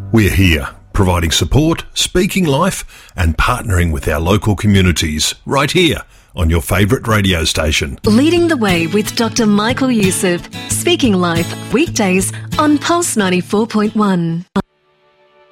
We're here, providing support, speaking life and partnering with our local communities right here on your favourite radio station. Leading the way with Dr. Michael Youssef, Speaking Life, weekdays on Pulse 94.1.